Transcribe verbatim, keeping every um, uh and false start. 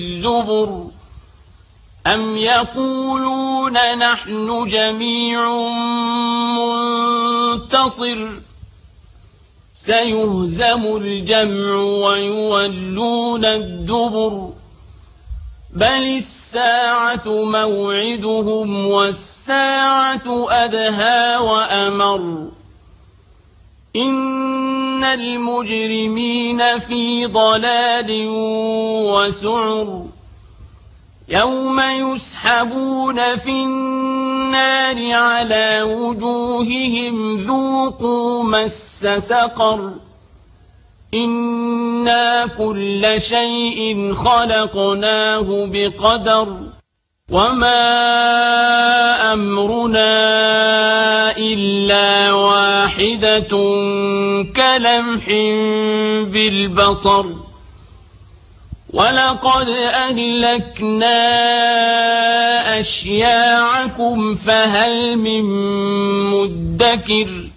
الزبر أم يقولون نحن جميع منتصر سيهزم الجمع ويولون الدبر بل الساعة موعدهم والساعة أدهى وأمر إن المجرمين في ضلال وسعر يوم يسحبون في النار على وجوههم ذوقوا مس سقر إنا كل شيء خلقناه بقدر وما أمرنا إلا واحدة كلمح بالبصر ولقد أهلكنا أشياعكم فهل من مدكر